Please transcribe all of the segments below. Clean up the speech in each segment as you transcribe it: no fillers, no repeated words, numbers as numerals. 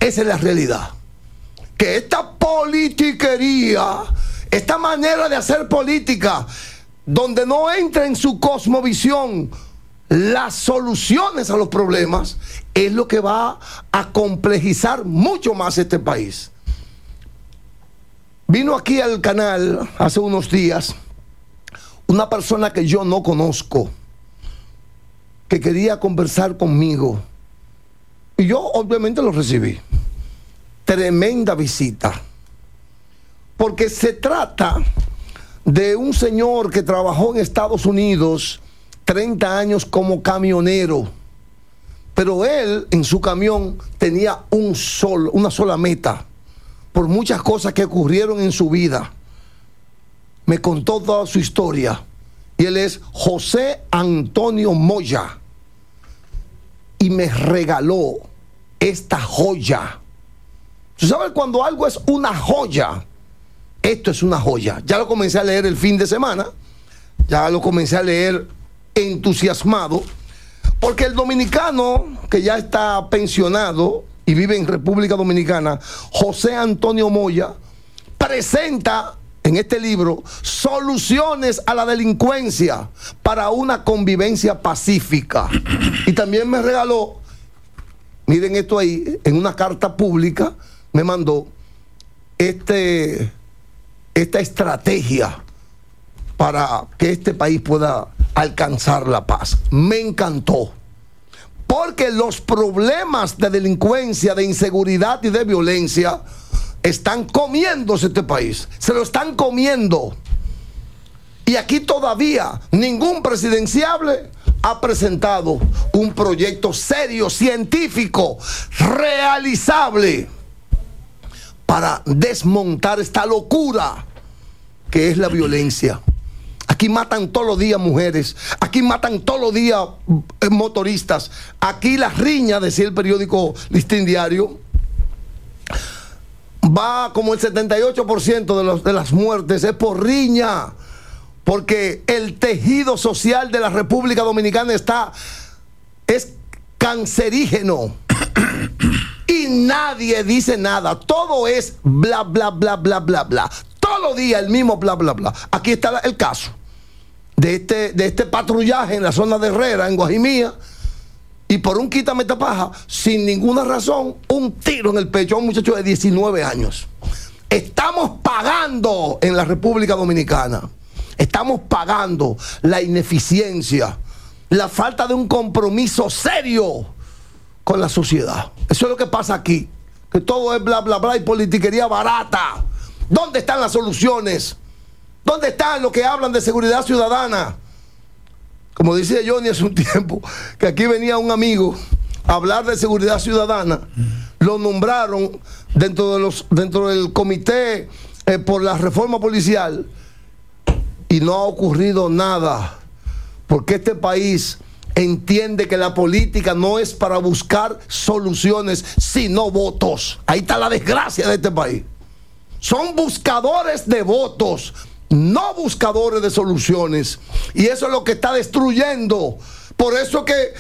Esa es la realidad. Que esta politiquería, esta manera de hacer política, donde no entra en su cosmovisión las soluciones a los problemas, es lo que va a complejizar mucho más este país. Vino aquí al canal hace unos días una persona que yo no conozco, que quería conversar conmigo, y yo obviamente lo recibí. Tremenda visita, porque se trata de un señor que trabajó en Estados Unidos 30 años como camionero, pero él en su camión tenía una sola meta, por muchas cosas que ocurrieron en su vida. Me contó toda su historia, y él es José Antonio Moya, y me regaló esta joya. ¿Tú sabes cuando algo es una joya? Esto es una joya. Ya lo comencé a leer el fin de semana, ya lo comencé a leer entusiasmado, porque el dominicano que ya está pensionado y vive en República Dominicana, José Antonio Moya, presenta en este libro soluciones a la delincuencia para una convivencia pacífica. Y también me regaló, miren esto ahí, en una carta pública me mandó esta estrategia para que este país pueda alcanzar la paz. Me encantó, porque los problemas de delincuencia, de inseguridad y de violencia están comiéndose este país, se lo están comiendo. Y aquí todavía ningún presidenciable ha presentado un proyecto serio, científico, realizable, para desmontar esta locura que es la violencia. Aquí matan todos los días mujeres, aquí matan todos los días motoristas, aquí la riña, decía el periódico Listín Diario, va como el 78% de las muertes es por riña, porque el tejido social de la República Dominicana es cancerígeno. Y nadie dice nada. Todo es bla, bla, bla, bla, bla, bla. Todos los días el mismo bla, bla, bla. Aquí está el caso de este patrullaje en la zona de Herrera, en Guajimía, y por un quítame tapaja, sin ninguna razón, un tiro en el pecho a un muchacho de 19 años. Estamos pagando en la República Dominicana. Estamos pagando la ineficiencia, la falta de un compromiso serio con la sociedad. Eso es lo que pasa aquí, que todo es bla, bla, bla y politiquería barata. ¿Dónde están las soluciones? ¿Dónde están los que hablan de seguridad ciudadana? Como decía Johnny hace un tiempo, que aquí venía un amigo a hablar de seguridad ciudadana, lo nombraron dentro del comité por la reforma policial, y no ha ocurrido nada, porque este país entiende que la política no es para buscar soluciones, sino votos. Ahí está la desgracia de este país. Son buscadores de votos, no buscadores de soluciones. Y eso es lo que está destruyendo. Por eso que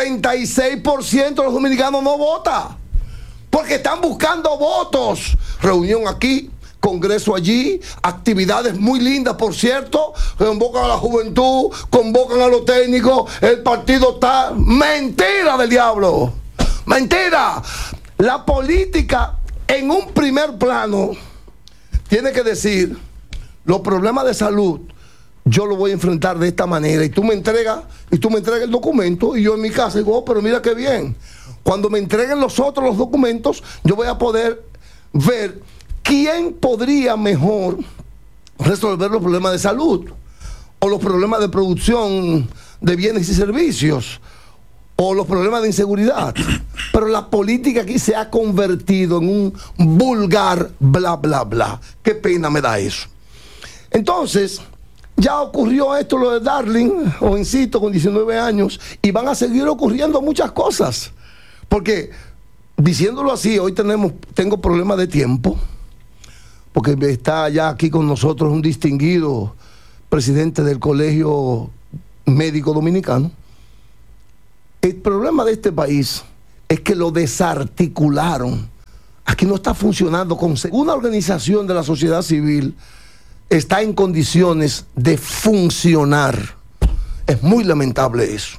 46% de los dominicanos no vota, porque están buscando votos. Reunión aquí, congreso allí, actividades muy lindas, por cierto, convocan a la juventud, convocan a los técnicos, el partido está... ¡Mentira del diablo! ¡Mentira! La política, en un primer plano, tiene que decir, los problemas de salud, yo lo voy a enfrentar de esta manera, y tú me entregas el documento, y yo en mi casa digo, oh, pero mira qué bien. Cuando me entreguen los documentos, yo voy a poder ver quién podría mejor resolver los problemas de salud, o los problemas de producción de bienes y servicios, o los problemas de inseguridad. Pero la política aquí se ha convertido en un vulgar bla, bla, bla. Qué pena me da eso. Entonces, ya ocurrió esto, lo de Darling, jovencito con 19 años, y van a seguir ocurriendo muchas cosas. Porque, diciéndolo así, hoy tengo problemas de tiempo, porque está ya aquí con nosotros un distinguido presidente del Colegio Médico Dominicano. El problema de este país es que lo desarticularon aquí no está funcionando. Una organización de la sociedad civil está en condiciones de funcionar. Es muy lamentable eso.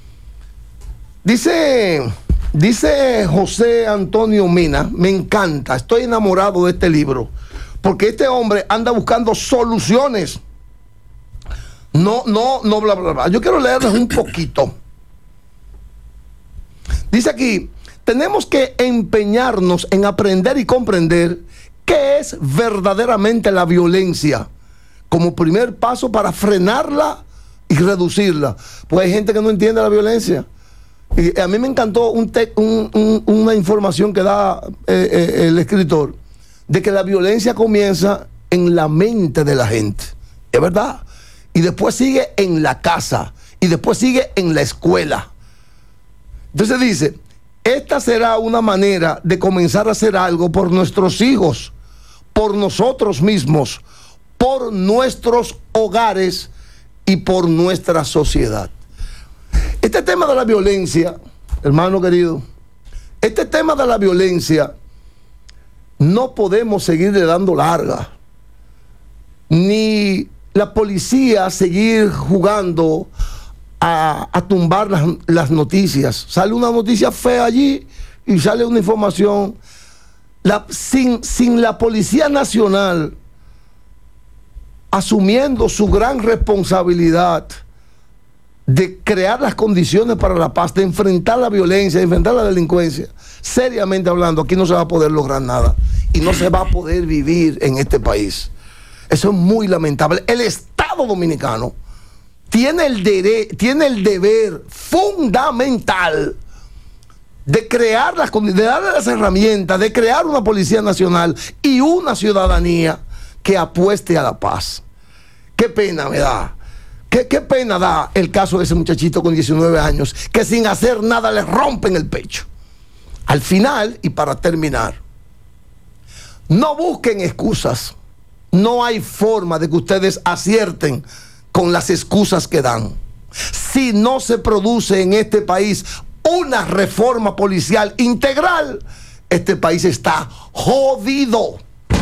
Dice José Antonio Mina, me encanta, estoy enamorado de este libro, porque este hombre anda buscando soluciones. No, bla, bla, bla. Yo quiero leerles un poquito. Dice aquí, tenemos que empeñarnos en aprender y comprender qué es verdaderamente la violencia, como primer paso para frenarla y reducirla. Pues hay gente que no entiende la violencia. Y a mí me encantó una información que da el escritor, de que la violencia comienza en la mente de la gente. Es verdad. Y después sigue en la casa. Y después sigue en la escuela. Entonces dice, esta será una manera de comenzar a hacer algo por nuestros hijos, por nosotros mismos, por nuestros hogares y por nuestra sociedad. Este tema de la violencia, hermano querido, este tema de la violencia no podemos seguirle dando larga, ni la policía seguir jugando a tumbar las noticias. Sale una noticia fea allí y sale una información. Sin la Policía Nacional asumiendo su gran responsabilidad de crear las condiciones para la paz, de enfrentar la violencia, de enfrentar la delincuencia, seriamente hablando, aquí no se va a poder lograr nada y no se va a poder vivir en este país. Eso es muy lamentable. El Estado Dominicano tiene el deber fundamental de crear las condiciones, de darle las herramientas, de crear una Policía Nacional y una ciudadanía que apueste a la paz. Qué pena me da. Qué pena da el caso de ese muchachito con 19 años que sin hacer nada le rompen el pecho. Al final, y para terminar, no busquen excusas. No hay forma de que ustedes acierten con las excusas que dan. Si no se produce en este país una reforma policial integral, este país está jodido.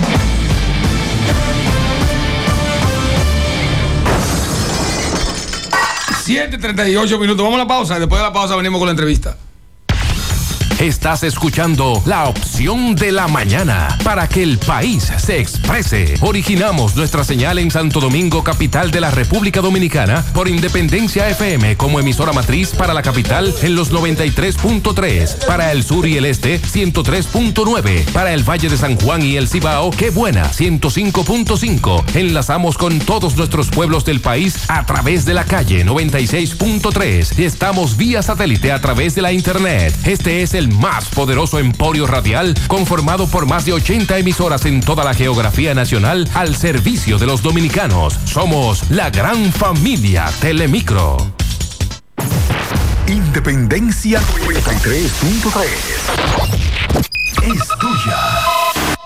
7:38 minutos. Vamos a la pausa. Después de la pausa venimos con la entrevista. Estás escuchando La Opción de la Mañana para que el país se exprese. Originamos nuestra señal en Santo Domingo, capital de la República Dominicana, por Independencia FM como emisora matriz para la capital en los 93.3, para el sur y el este 103.9, para el Valle de San Juan y el Cibao, Qué Buena 105.5. Enlazamos con todos nuestros pueblos del país a través de la calle 96.3 y estamos vía satélite a través de la internet. Este es el más poderoso emporio radial conformado por más de 80 emisoras en toda la geografía nacional al servicio de los dominicanos. Somos la gran familia Telemicro. Independencia 93.3 es tuya.